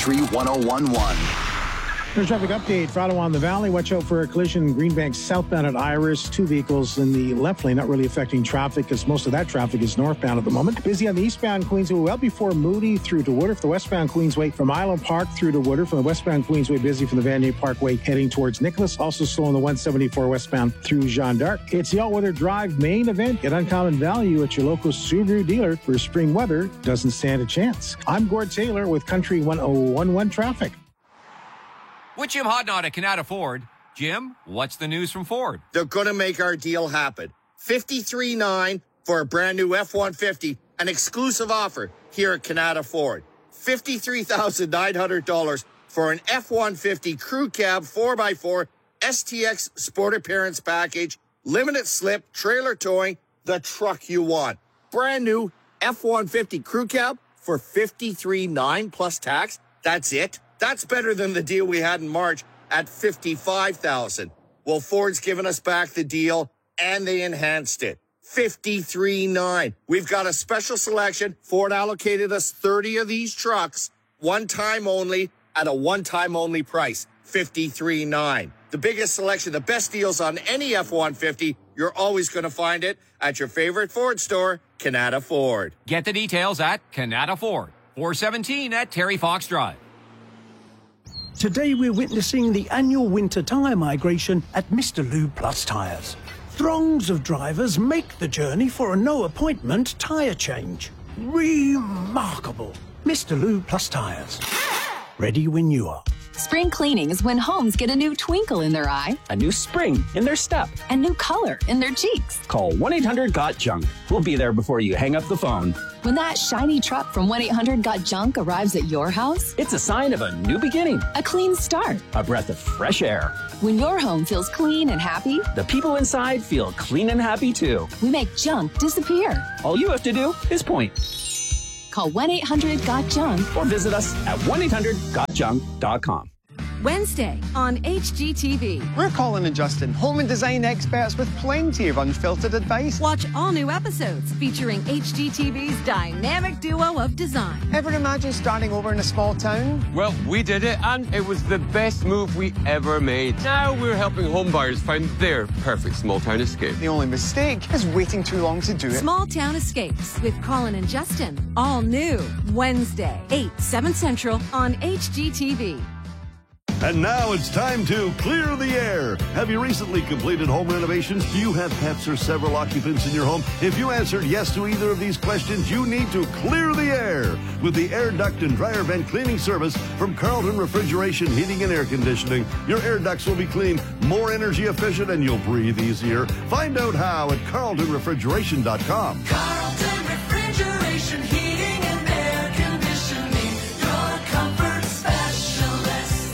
Country 101.1. There's a traffic update for Ottawa and the Valley. Watch out for a collision in Greenbank southbound at Iris. 2 vehicles in the left lane, not really affecting traffic because most of that traffic is northbound at the moment. Busy on the eastbound Queensway, well before Moody through to Woodruff. The westbound Queensway from Island Park through to Woodruff. From the westbound Queensway, busy from the Vanier Parkway heading towards Nicholas. Also slow on the 174 westbound through Jeanne d'Arc. It's the all-weather drive main event. Get uncommon value at your local Subaru dealer for spring weather. Doesn't stand a chance. I'm Gord Taylor with Country 101.1 traffic. With Jim Hodnott at Canada Ford. Jim, what's the news from Ford? They're going to make our deal happen. $53,900 for a brand new F-150, an exclusive offer here at Canada Ford. $53,900 for an F-150 crew cab 4x4 STX Sport Appearance Package, limited slip, trailer towing, the truck you want. Brand new F-150 crew cab for $53,900 plus tax. That's it. That's better than the deal we had in March at $55,000. Well, Ford's given us back the deal, and they enhanced it. $53,900. We've got a special selection. Ford allocated us 30 of these trucks, one time only, at a one-time only price, $53,900. The biggest selection, the best deals on any F-150, you're always going to find it at your favorite Ford store, Canada Ford. Get the details at Canada Ford, 417 at Terry Fox Drive. Today we're witnessing the annual winter tyre migration at Mr. Lube Plus Tyres. Throngs of drivers make the journey for a no-appointment tyre change. Remarkable. Mr. Lube Plus Tyres. Ready when you are. Spring cleaning is when homes get a new twinkle in their eye, a new spring in their step, and new color in their cheeks. Call 1-800-GOT-JUNK. We'll be there before you hang up the phone. When that shiny truck from 1-800-GOT-JUNK arrives at your house, it's a sign of a new beginning, a clean start, a breath of fresh air. When your home feels clean and happy, the people inside feel clean and happy too. We make junk disappear. All you have to do is point. Call 1-800-GOT-JUNK or visit us at 1-800-GOTJUNK.com. Wednesday on HGTV. We're Colin and Justin, home and design experts with plenty of unfiltered advice. Watch all new episodes featuring HGTV's dynamic duo of design. Ever imagine starting over in a small town? Well, we did it, and it was the best move we ever made. Now we're helping homebuyers find their perfect small town escape. The only mistake is waiting too long to do it. Small Town Escapes with Colin and Justin. All new Wednesday, 8, 7 Central on HGTV. And now it's time to clear the air. Have you recently completed home renovations? Do you have pets or several occupants in your home? If you answered yes to either of these questions, you need to clear the air with the air duct and dryer vent cleaning service from Carlton Refrigeration Heating and Air Conditioning. Your air ducts will be clean, more energy efficient, and you'll breathe easier. Find out how at carltonrefrigeration.com. Carlton Refrigeration Heating and Air Conditioning, your comfort specialist.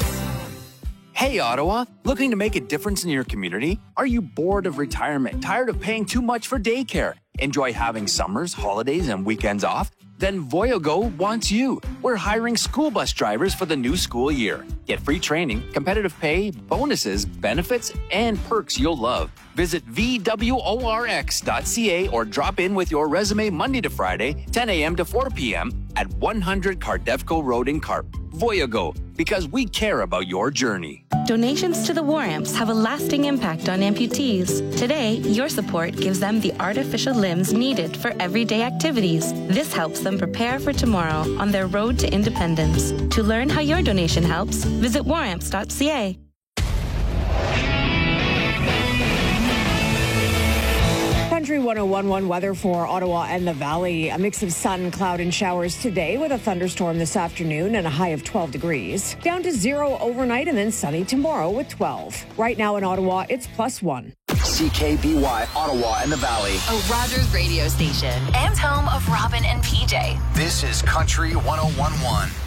Hey, Ottawa, looking to make a difference in your community? Are you bored of retirement, tired of paying too much for daycare? Enjoy having summers, holidays, and weekends off? Then Voyago wants you. We're hiring school bus drivers for the new school year. Get free training, competitive pay, bonuses, benefits, and perks you'll love. Visit VWORX.ca or drop in with your resume Monday to Friday, 10 a.m. to 4 p.m. at 100 Cardefco Road in Carp. Voyago, because we care about your journey. Donations to the War Amps have a lasting impact on amputees. Today, your support gives them the artificial limbs needed for everyday activities. This helps them prepare for tomorrow on their road to independence. To learn how your donation helps, visit waramps.ca. Country 101.1 weather for Ottawa and the Valley. A mix of sun, cloud, and showers today with a thunderstorm this afternoon and a high of 12 degrees. Down to 0 overnight and then sunny tomorrow with 12. Right now in Ottawa, it's +1. CKBY, Ottawa and the Valley. A Rogers radio station and home of Robin and PJ. This is Country 101.1.